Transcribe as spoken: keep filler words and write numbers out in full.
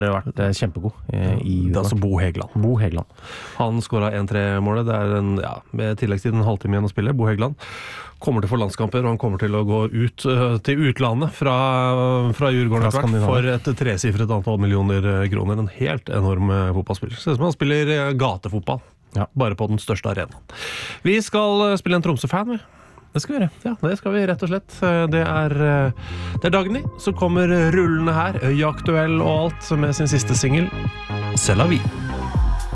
Det har vært eh, kjempegod eh, i Det er altså Bo Hegeland. Bo Hegeland. Han skåret en tre-målet. Det er en, ja, med tilleggstid en halvtime igjen å spille. Bo Hegeland kommer til å få landskamper, og han kommer til å gå ut uh, til utlandet fra, fra Djurgården etter hvert for et tresifret antall millioner kroner. En helt enorm uh, fotballspiller. Ser ut som han spiller uh, gatefotball, ja. Bare på den største arenaen. Vi skal uh, spille en Tromsø-fan, vi. Det skal vi gjøre. Ja, det skal vi rett og slett. Det er, det er Dagny, så kommer rullende her, Øya Aktuell og alt, med sin siste single, C'est la vie.